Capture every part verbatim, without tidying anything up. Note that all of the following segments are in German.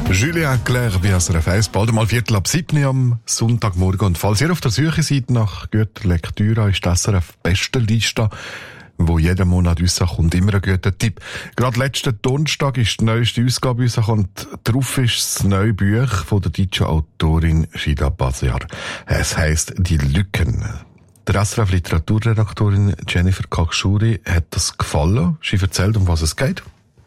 Julien Clerc bei S R F eins, bald mal Viertel ab sieben am Sonntagmorgen. Und falls ihr auf der Suche seid nach guter Lektüre, ist die S R F Bestenliste, wo jeden Monat rauskommt, immer ein guter Tipp. Gerade letzten Donnerstag ist die neueste Ausgabe rausgekommen und drauf ist das neue Buch von der deutschen Autorin Shida Baziar. Es heisst «Die Lücken». Der S R F-Literaturredaktorin Jennifer Kakshuri hat das gefallen. Sie erzählt, um was es geht.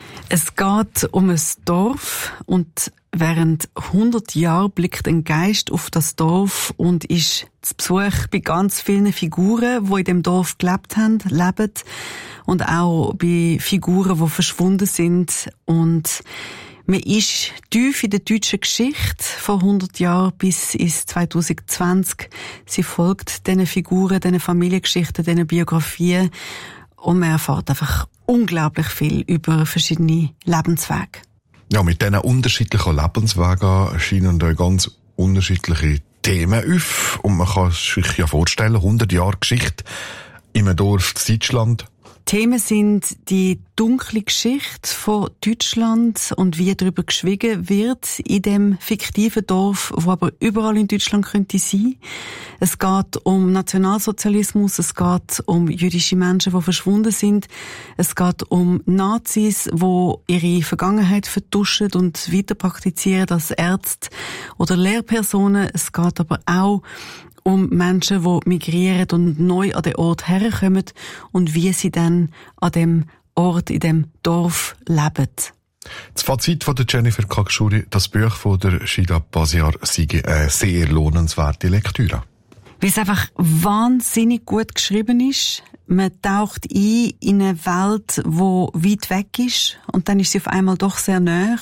Es geht um ein Dorf und während hundert Jahren blickt ein Geist auf das Dorf und ist zu Besuch bei ganz vielen Figuren, die in dem Dorf gelebt haben, leben und auch bei Figuren, die verschwunden sind. Und man ist tief in der deutschen Geschichte von hundert Jahren bis ins zwanzig zwanzig. Sie folgt diesen Figuren, diesen Familiengeschichten, diesen Biografien und man erfährt einfach unglaublich viel über verschiedene Lebenswege. Ja, mit diesen unterschiedlichen Lebenswegen erscheinen da ganz unterschiedliche Themen auf. Und man kann sich ja vorstellen, hundert Jahre Geschichte in einem Dorf in Deutschland. Themen sind die dunkle Geschichte von Deutschland und wie darüber geschwiegen wird in dem fiktiven Dorf, wo aber überall in Deutschland könnte sein. Es geht um Nationalsozialismus, es geht um jüdische Menschen, die verschwunden sind. Es geht um Nazis, die ihre Vergangenheit vertuschen und weiter praktizieren als Ärzte oder Lehrpersonen. Es geht aber auch um Menschen, die migrieren und neu an den Ort herkommen und wie sie dann an dem Ort, in dem Dorf leben. Das Fazit von der Jennifer Kakshuri, das Buch von der Shida Baziar sei eine sehr lohnenswerte Lektüre. Weil es einfach wahnsinnig gut geschrieben ist. Man taucht ein in eine Welt, die weit weg ist und dann ist sie auf einmal doch sehr nahe.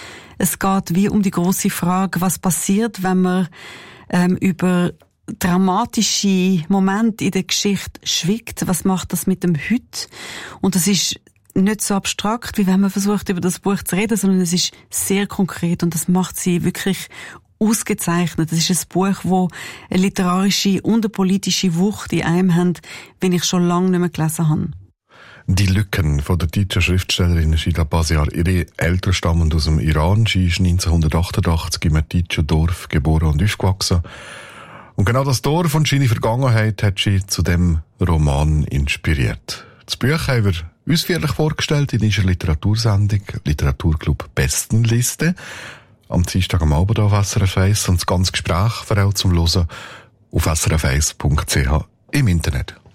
Es geht wie um die grosse Frage, was passiert, wenn man ähm, über dramatische Momente in der Geschichte schwiegt. Was macht das mit dem Heute? Und das ist nicht so abstrakt, wie wenn man versucht, über das Buch zu reden, sondern es ist sehr konkret und das macht sie wirklich ausgezeichnet. Das ist ein Buch, das eine literarische und eine politische Wucht in einem hat, wenn ich schon lange nicht mehr gelesen habe. Die Lücken von der deutschen Schriftstellerin Shida Baziar. Ihre Eltern stammen aus dem Iran. Sie ist neunzehnhundertachtundachtzig in einem deutschen Dorf geboren und aufgewachsen. Und genau das Dorf und seine Vergangenheit hat sie zu dem Roman inspiriert. Das Buch haben wir ausführlich vorgestellt in unserer Literatursendung Literaturclub Bestenliste. Am Dienstag am Abend auf S R F eins und das ganze Gespräch für auch zum Hören auf s r f eins punkt c h im Internet.